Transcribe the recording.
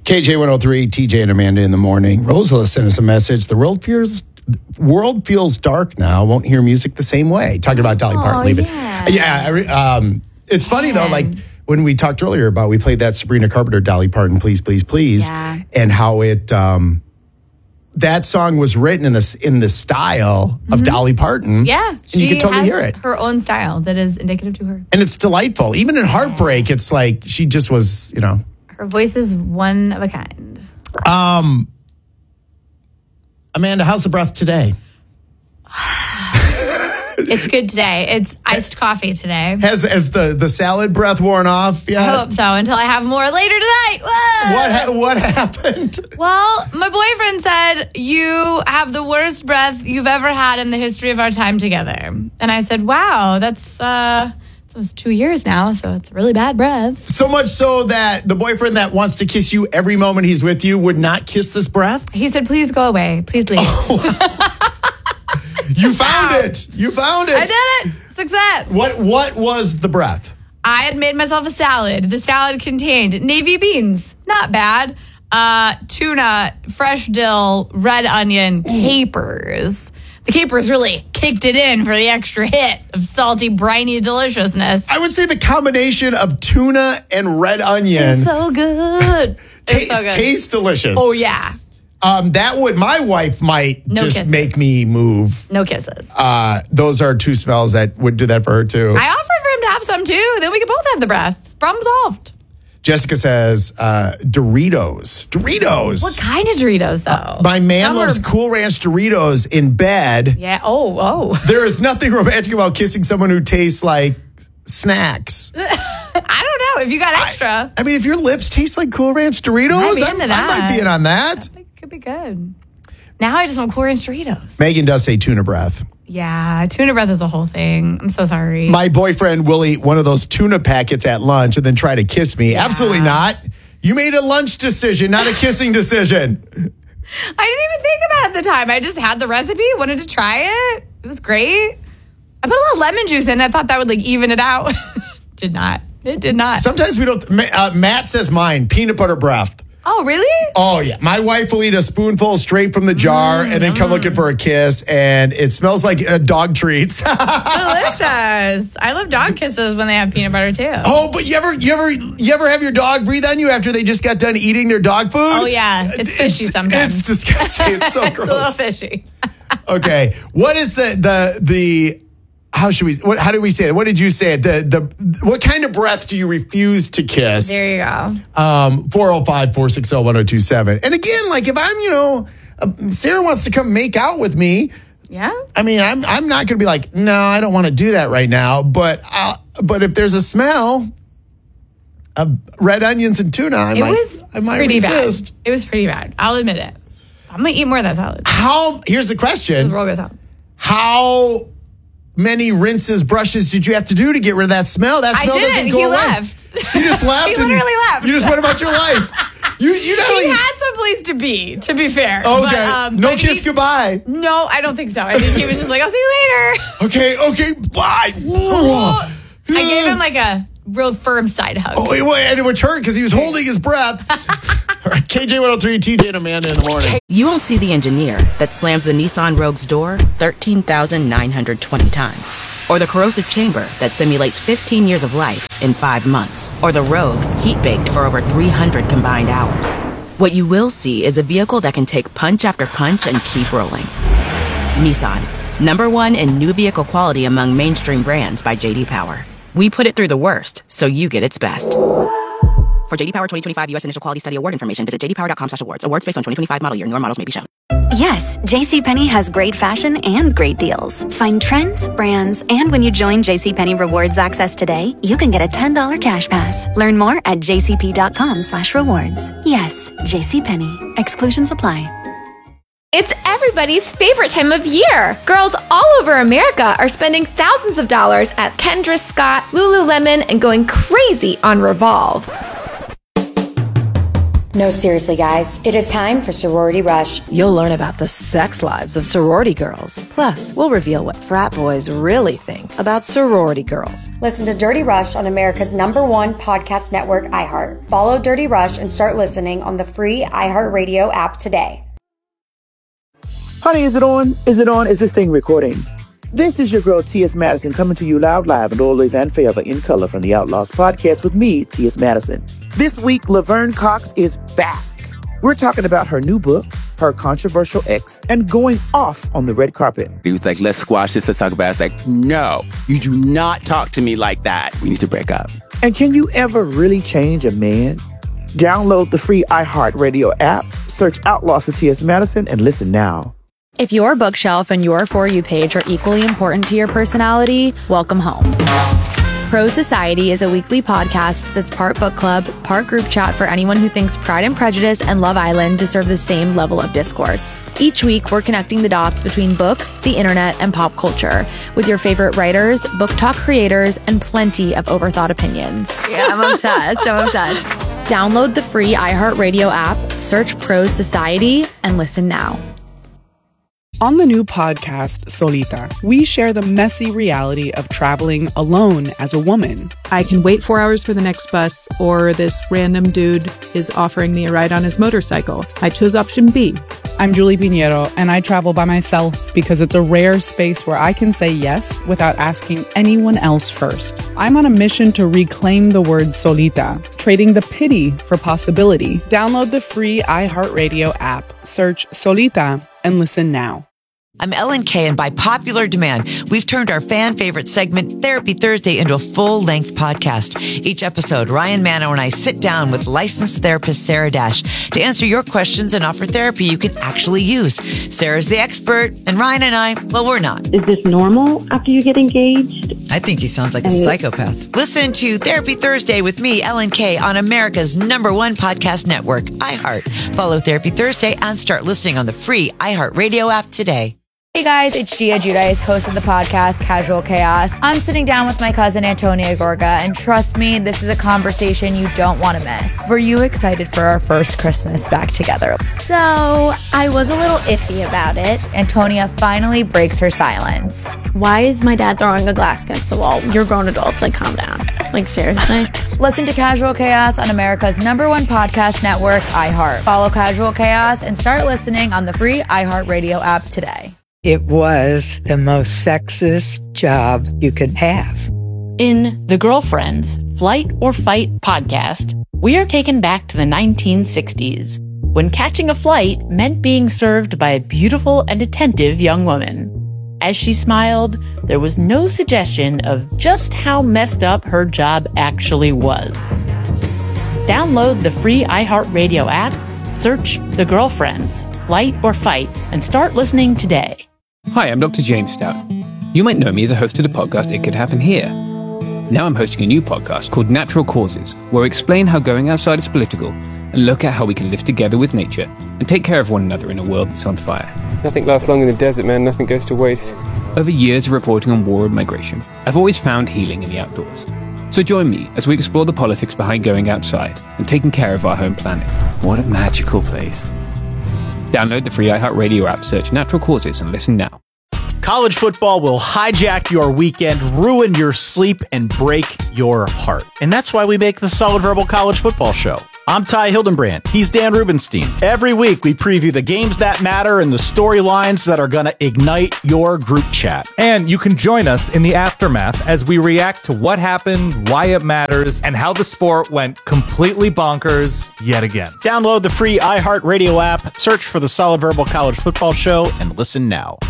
KJ103, TJ and Amanda in the morning. Rosa sent us a message. The world feels dark now. Won't hear music the same way. Talking about Dolly Parton leaving. It's funny though, like when we talked earlier about, we played that Sabrina Carpenter, Dolly Parton, Please, Please, Please. Yeah. And how it, that song was written in the style of Dolly Parton. Yeah. And you can totally hear it. Her own style that is indicative to her. And it's delightful. Even in Heartbreak, it's like she just was, Her voice is one of a kind. Amanda, how's the breath today? It's good today. It's iced coffee today. Has the salad breath worn off yet? I hope so, until I have more later tonight. Whoa! What happened? Well, my boyfriend said, you have the worst breath you've ever had in the history of our time together. And I said, wow, that's almost 2 years now, so it's a really bad breath. So much so that the boyfriend that wants to kiss you every moment he's with you would not kiss this breath? He said, please go away. Please leave. You found it. You found it. I did it. Success. What was the breath? I had made myself a salad. The salad contained navy beans. Not bad. Tuna, fresh dill, red onion, capers. The capers really kicked it in for the extra hit of salty, briny deliciousness. I would say the combination of tuna and red onion. It's so good. Tastes delicious. Oh, yeah. My wife might make me move. No kisses. Those are two smells that would do that for her too. I offered for him to have some too. Then we could both have the breath. Problem solved. Jessica says, Doritos. Doritos. What kind of Doritos, though? My man loves Cool Ranch Doritos in bed. Yeah. Oh. There is nothing romantic about kissing someone who tastes like snacks. I don't know. If you got extra. I mean, if your lips taste like Cool Ranch Doritos, I might be in on that. Could be good. Now I just want Cool Ranch Doritos. Megan does say tuna breath. Yeah, tuna breath is a whole thing. I'm so sorry. My boyfriend will eat one of those tuna packets at lunch and then try to kiss me. Yeah. Absolutely not. You made a lunch decision, not a kissing decision. I didn't even think about it at the time. I just had the recipe, wanted to try it. It was great. I put a little lemon juice in. I thought that would even it out. Did not. It did not. Sometimes we don't. Matt says mine, peanut butter breath. Oh, really? Oh, yeah. My wife will eat a spoonful straight from the jar and then come looking for a kiss, and it smells like dog treats. Delicious. I love dog kisses when they have peanut butter, too. Oh, but you ever have your dog breathe on you after they just got done eating their dog food? Oh, yeah. It's fishy sometimes. It's disgusting. It's so gross. It's a little fishy. Okay. What is the how do we say it? What did you say? What kind of breath do you refuse to kiss? There you go. 405-460-1027. And again, like if I'm, Sarah wants to come make out with me. Yeah. I mean, I'm not going to be like, no, I don't want to do that right now. But if there's a smell of red onions and tuna, I might resist. Bad. It was pretty bad. I'll admit it. I'm going to eat more of that salad. Here's the question. Roll this out. How many rinses, brushes did you have to do to get rid of that smell? That smell doesn't go away. Left. You just left. He literally left. You just went about your life. You not only he had some place to be fair. Okay. No kiss goodbye. No, I don't think so. I think he was just like, I'll see you later. Okay, bye. I gave him like a real firm side hug. Oh, and it returned because he was holding his breath. All right, KJ103, TJ and Amanda in the morning. You won't see the engineer that slams the Nissan Rogue's door 13,920 times. Or the corrosive chamber that simulates 15 years of life in 5 months. Or the Rogue heat-baked for over 300 combined hours. What you will see is a vehicle that can take punch after punch and keep rolling. Nissan, #1 in new vehicle quality among mainstream brands by J.D. Power. We put it through the worst, so you get its best. For J.D. Power 2025 U.S. Initial Quality Study Award information, visit jdpower.com/awards. Awards based on 2025 model year. Newer models may be shown. Yes, JCPenney has great fashion and great deals. Find trends, brands, and when you join JCPenney Rewards Access today, you can get a $10 cash pass. Learn more at jcp.com/rewards. Yes, JCPenney. Exclusions apply. It's everybody's favorite time of year. Girls all over America are spending thousands of dollars at Kendra Scott, Lululemon, and going crazy on Revolve. No, seriously, guys. It is time for Sorority Rush. You'll learn about the sex lives of sorority girls. Plus, we'll reveal what frat boys really think about sorority girls. Listen to Dirty Rush on America's #1 podcast network, iHeart. Follow Dirty Rush and start listening on the free iHeartRadio app today. Honey, is it on? Is it on? Is this thing recording? This is your girl, T.S. Madison, coming to you loud, live, and always and forever in color from the Outlaws podcast with me, T.S. Madison. This week, Laverne Cox is back. We're talking about her new book, her controversial ex, and going off on the red carpet. He was like, let's squash this, let's talk about it. I was like, no, you do not talk to me like that. We need to break up. And can you ever really change a man? Download the free iHeartRadio app, search Outlaws with T.S. Madison, and listen now. If your bookshelf and your For You page are equally important to your personality, welcome home. Pro Society is a weekly podcast that's part book club, part group chat for anyone who thinks Pride and Prejudice and Love Island deserve the same level of discourse. Each week, we're connecting the dots between books, the internet, and pop culture with your favorite writers, book talk creators, and plenty of overthought opinions. Yeah, I'm obsessed. Download the free iHeartRadio app, search Pro Society, and listen now. On the new podcast, Solita, we share the messy reality of traveling alone as a woman. I can wait 4 hours for the next bus, or this random dude is offering me a ride on his motorcycle. I chose option B. I'm Julie Pinheiro, and I travel by myself because it's a rare space where I can say yes without asking anyone else first. I'm on a mission to reclaim the word solita, trading the pity for possibility. Download the free iHeartRadio app, search Solita, and listen now. I'm Ellen Kay, and by popular demand, we've turned our fan favorite segment, Therapy Thursday, into a full-length podcast. Each episode, Ryan Mano and I sit down with licensed therapist Sarah Dash to answer your questions and offer therapy you can actually use. Sarah's the expert, and Ryan and I, well, we're not. Is this normal after you get engaged? I think he sounds like a psychopath. Listen to Therapy Thursday with me, Ellen Kay, on America's #1 podcast network, iHeart. Follow Therapy Thursday and start listening on the free iHeartRadio app today. Hey guys, it's Gia Giudice, host of the podcast Casual Chaos. I'm sitting down with my cousin Antonia Gorga, and trust me, this is a conversation you don't want to miss. Were you excited for our first Christmas back together? So, I was a little iffy about it. Antonia finally breaks her silence. Why is my dad throwing a glass against the wall? You're grown adults, like calm down. Like seriously? Listen to Casual Chaos on America's #1 podcast network, iHeart. Follow Casual Chaos and start listening on the free iHeartRadio app today. It was the most sexist job you could have. In The Girlfriends, Flight or Fight podcast, we are taken back to the 1960s, when catching a flight meant being served by a beautiful and attentive young woman. As she smiled, there was no suggestion of just how messed up her job actually was. Download the free iHeartRadio app, search The Girlfriends, Flight or Fight, and start listening today. Hi, I'm Dr. James Stout. You might know me as a host of the podcast It Could Happen Here. Now I'm hosting a new podcast called Natural Causes, where we explain how going outside is political and look at how we can live together with nature and take care of one another in a world that's on fire. Nothing lasts long in the desert, man. Nothing goes to waste. Over years of reporting on war and migration, I've always found healing in the outdoors. So join me as we explore the politics behind going outside and taking care of our home planet. What a magical place. Download the free iHeartRadio app, search Natural Causes, and listen now. College football will hijack your weekend, ruin your sleep, and break your heart. And that's why we make the Solid Verbal College Football Show. I'm Ty Hildenbrand. He's Dan Rubenstein. Every week, we preview the games that matter and the storylines that are going to ignite your group chat. And you can join us in the aftermath as we react to what happened, why it matters, and how the sport went completely bonkers yet again. Download the free iHeartRadio app, search for the Solid Verbal College Football Show, and listen now.